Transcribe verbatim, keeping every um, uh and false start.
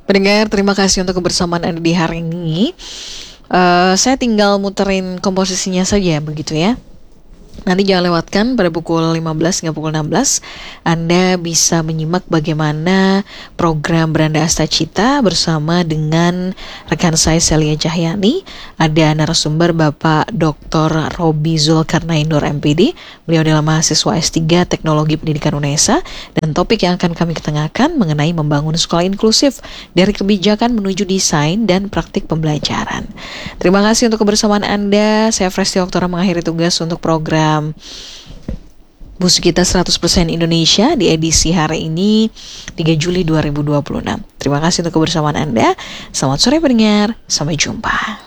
Pendengar, terima kasih untuk kebersamaan Anda di hari ini. Eh, saya tinggal muterin komposisinya saja, begitu ya. Nanti jangan lewatkan pada pukul lima belas hingga pukul enam belas Anda bisa menyimak bagaimana program Beranda Asta Cita bersama dengan rekan saya Celia Cahyani. Ada narasumber Bapak Doktor Robi Zulkarnainur M Pd. Beliau adalah mahasiswa S tiga Teknologi Pendidikan UNESA, dan topik yang akan kami ketengahkan mengenai membangun sekolah inklusif dari kebijakan menuju desain dan praktik pembelajaran. Terima kasih untuk kebersamaan Anda. Saya Fresti Oktora mengakhiri tugas untuk program Musuh Kita seratus persen Indonesia di edisi hari ini tiga Juli dua ribu dua puluh enam. Terima kasih untuk kebersamaan Anda. Selamat sore pendengar. Sampai jumpa.